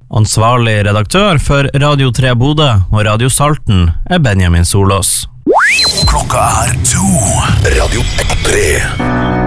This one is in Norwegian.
Ansvarlig redaktør for Radio 3 Bodø og Radio Salten Benjamin Solås. Klokka 2. Radio 3.